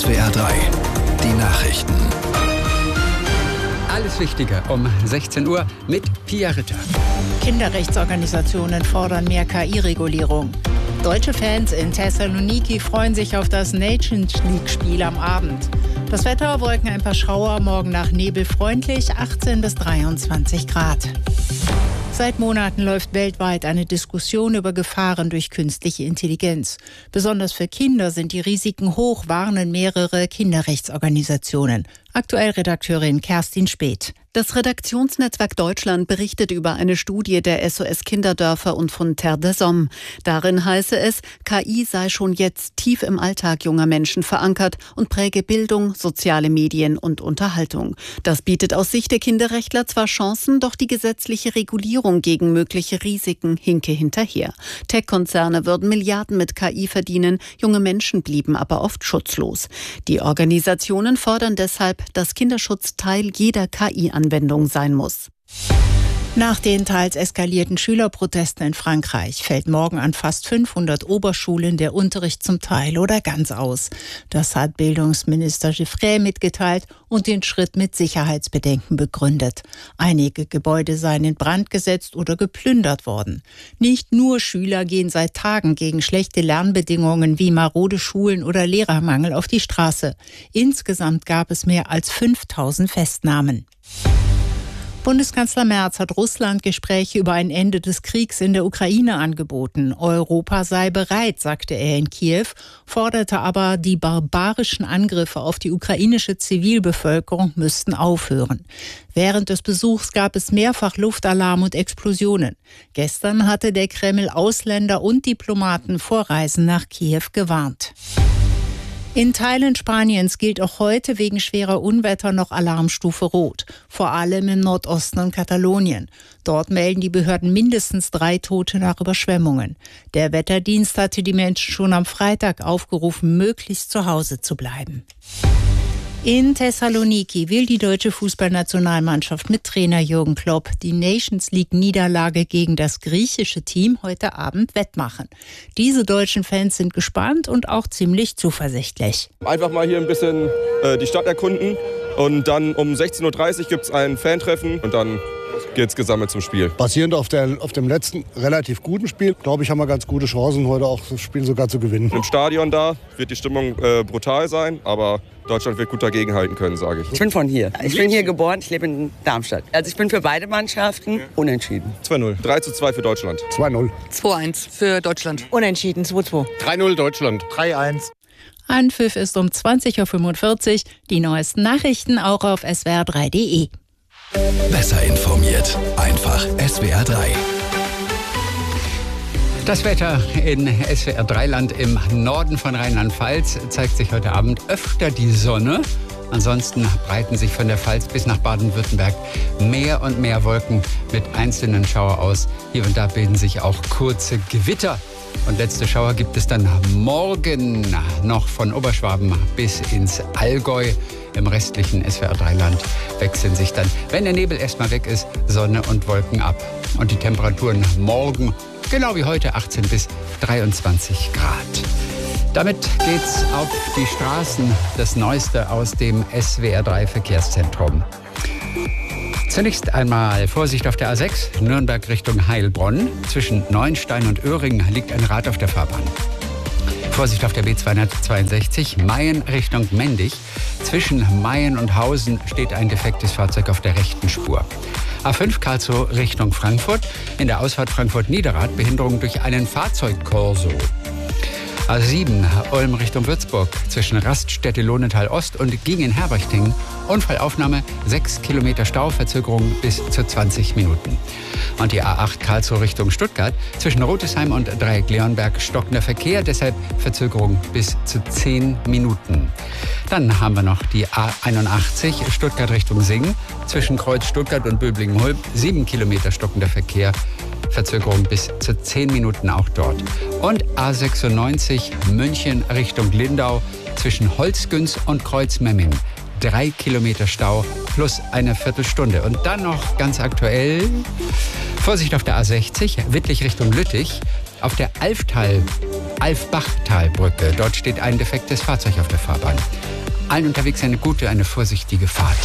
SWR 3, die Nachrichten. Alles Wichtige um 16 Uhr mit Pia Ritter. Kinderrechtsorganisationen fordern mehr KI-Regulierung. Deutsche Fans in Thessaloniki freuen sich auf das Nations League-Spiel am Abend. Das Wetter: Wolken, ein paar Schauer, morgen nach Nebel freundlich, 18 bis 23 Grad. Seit Monaten läuft weltweit eine Diskussion über Gefahren durch künstliche Intelligenz. Besonders für Kinder sind die Risiken hoch, warnen mehrere Kinderrechtsorganisationen. Aktuell Redakteurin Kerstin Speth. Das Redaktionsnetzwerk Deutschland berichtet über eine Studie der SOS Kinderdörfer und von Terre des Hommes. Darin heiße es, KI sei schon jetzt tief im Alltag junger Menschen verankert und präge Bildung, soziale Medien und Unterhaltung. Das bietet aus Sicht der Kinderrechtler zwar Chancen, doch die gesetzliche Regulierung gegen mögliche Risiken hinke hinterher. Tech-Konzerne würden Milliarden mit KI verdienen, junge Menschen blieben aber oft schutzlos. Die Organisationen fordern deshalb, dass Kinderschutz Teil jeder KI-Anwendung sein muss. Nach den teils eskalierten Schülerprotesten in Frankreich fällt morgen an fast 500 Oberschulen der Unterricht zum Teil oder ganz aus. Das hat Bildungsminister Giffray mitgeteilt und den Schritt mit Sicherheitsbedenken begründet. Einige Gebäude seien in Brand gesetzt oder geplündert worden. Nicht nur Schüler gehen seit Tagen gegen schlechte Lernbedingungen wie marode Schulen oder Lehrermangel auf die Straße. Insgesamt gab es mehr als 5000 Festnahmen. Bundeskanzler Merz hat Russland Gespräche über ein Ende des Kriegs in der Ukraine angeboten. Europa sei bereit, sagte er in Kiew, forderte aber, die barbarischen Angriffe auf die ukrainische Zivilbevölkerung müssten aufhören. Während des Besuchs gab es mehrfach Luftalarm und Explosionen. Gestern hatte der Kreml Ausländer und Diplomaten vor Reisen nach Kiew gewarnt. In Teilen Spaniens gilt auch heute wegen schwerer Unwetter noch Alarmstufe Rot, vor allem im Nordosten und Katalonien. Dort melden die Behörden mindestens 3 Tote nach Überschwemmungen. Der Wetterdienst hatte die Menschen schon am Freitag aufgerufen, möglichst zu Hause zu bleiben. In Thessaloniki will die deutsche Fußballnationalmannschaft mit Trainer Jürgen Klopp die Nations League-Niederlage gegen das griechische Team heute Abend wettmachen. Diese deutschen Fans sind gespannt und auch ziemlich zuversichtlich. Einfach mal hier ein bisschen die Stadt erkunden und dann um 16:30 Uhr gibt es ein Fantreffen und dann geht's gesammelt zum Spiel. Basierend auf dem letzten relativ guten Spiel, glaube ich, haben wir ganz gute Chancen, heute auch das Spiel sogar zu gewinnen. Im Stadion da wird die Stimmung brutal sein, aber Deutschland wird gut dagegenhalten können, sage ich. Ich bin von hier. Ich bin hier geboren, ich lebe in Darmstadt. Also ich bin für beide Mannschaften unentschieden. 2-0. 3:2 für Deutschland. 2-0. 2-1 für Deutschland. Unentschieden, 2-2. 3-0 Deutschland. 3-1. Anpfiff ist um 20:45 Uhr. Die neuesten Nachrichten auch auf swr3.de. Besser informiert. Einfach SWR 3. Das Wetter in SWR-3-Land im Norden von Rheinland-Pfalz zeigt sich heute Abend öfter die Sonne. Ansonsten breiten sich von der Pfalz bis nach Baden-Württemberg mehr und mehr Wolken mit einzelnen Schauer aus. Hier und da bilden sich auch kurze Gewitter. Und letzte Schauer gibt es dann morgen noch von Oberschwaben bis ins Allgäu. Im restlichen SWR-3-Land wechseln sich dann, wenn der Nebel erstmal weg ist, Sonne und Wolken ab. Und die Temperaturen morgen, genau wie heute, 18 bis 23 Grad. Damit geht's auf die Straßen, das Neueste aus dem SWR-3-Verkehrszentrum. Zunächst einmal Vorsicht auf der A6, Nürnberg Richtung Heilbronn. Zwischen Neuenstein und Öhringen liegt ein Rad auf der Fahrbahn. Vorsicht auf der B262, Mayen Richtung Mendig. Zwischen Mayen und Hausen steht ein defektes Fahrzeug auf der rechten Spur. A5 Karlsruhe Richtung Frankfurt. In der Ausfahrt Frankfurt-Niederrad Behinderung durch einen Fahrzeugkorso. A7 Ulm Richtung Würzburg zwischen Raststätte Lohnenthal Ost und Gingen-Herberchting. Unfallaufnahme, 6 Kilometer Stau, Verzögerung bis zu 20 Minuten. Und die A8 Karlsruhe Richtung Stuttgart zwischen Rotesheim und Dreieck-Leonberg stockender Verkehr, deshalb Verzögerung bis zu 10 Minuten. Dann haben wir noch die A81 Stuttgart Richtung Singen zwischen Kreuz Stuttgart und Böblingen-Hulb, 7 Kilometer stockender Verkehr. Verzögerung bis zu 10 Minuten auch dort. Und A96 München Richtung Lindau zwischen Holzgünz und Kreuzmemming. 3 Kilometer Stau plus eine Viertelstunde. Und dann noch ganz aktuell, Vorsicht auf der A60, Wittlich Richtung Lüttich. Auf der Alfbachtalbrücke. Dort steht ein defektes Fahrzeug auf der Fahrbahn. Allen unterwegs eine gute, eine vorsichtige Fahrt.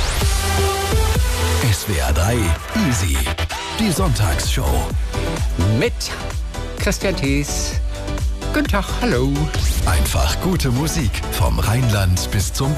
SWR 3 Easy. Die Sonntagsshow. Mit Christian Thees. Guten Tag, hallo. Einfach gute Musik vom Rheinland bis zum